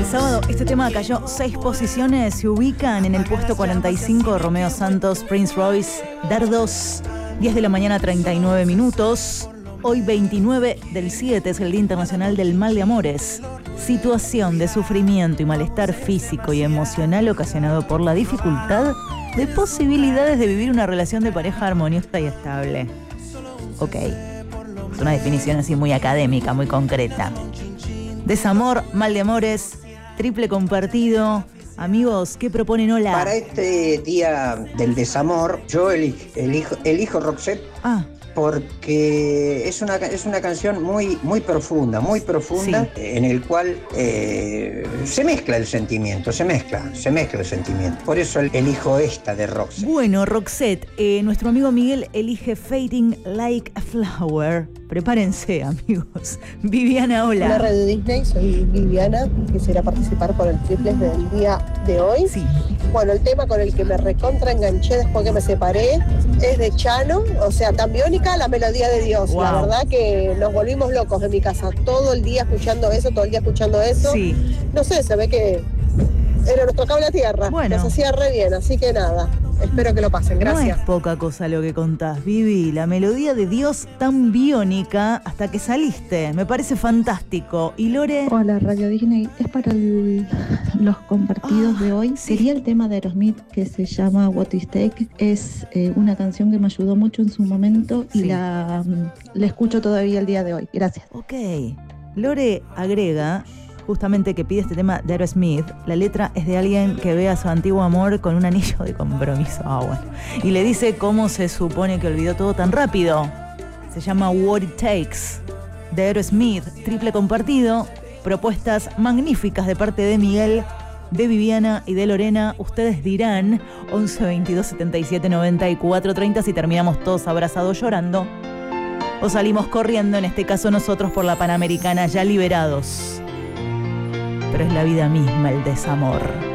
El sábado este tema cayó 6 posiciones, se ubican en el puesto 45 Romeo Santos, Prince Royce, Dardos, 10 de la mañana 39 minutos. Hoy 29 del 7 es el Día Internacional del Mal de Amores. Situación de sufrimiento y malestar físico y emocional ocasionado por la dificultad de posibilidades de vivir una relación de pareja armoniosa y estable. Ok, es una definición así muy académica, muy concreta. Desamor, mal de amores, triple compartido. Amigos, ¿qué proponen? Hola. Para este día del desamor, yo elijo Roxette. Porque es una canción muy profunda, sí, en el cual se mezcla el sentimiento, se mezcla el sentimiento. Por eso elijo esta de Roxette. Bueno, Roxette, nuestro amigo Miguel elige Fading Like a Flower. Prepárense, amigos. Viviana, hola. Hola, Radio Disney, soy Viviana. Quisiera participar por el triples del día de hoy. Sí. Bueno, el tema con el que me recontra enganché después que me separé es de Chano, o sea, tan biónica, La Melodía de Dios. Wow. La verdad que nos volvimos locos en mi casa, todo el día escuchando eso. Sí. No sé, se ve que era nuestro cable a tierra. Bueno. Nos hacía re bien, así que nada. Espero que lo pasen, gracias. No es poca cosa lo que contás, Vivi. La Melodía de Dios tan biónica hasta que saliste. Me parece fantástico. ¿Y Lore? Hola, Radio Disney. Es para los compartidos de hoy. Sí. Sería el tema de Aerosmith que se llama What Is Take. Es una canción que me ayudó mucho en su momento y la escucho todavía el día de hoy. Gracias. Ok. Lore agrega justamente que pide este tema de Aerosmith. La letra es de alguien que ve a su antiguo amor con un anillo de compromiso. Bueno. Y le dice cómo se supone que olvidó todo tan rápido. Se llama What It Takes de Aerosmith. Triple compartido. Propuestas magníficas de parte de Miguel, de Viviana y de Lorena. Ustedes dirán 11 22 77 94 30 si terminamos todos abrazados llorando o salimos corriendo, en este caso nosotros, por la Panamericana ya liberados. Pero es la vida misma el desamor.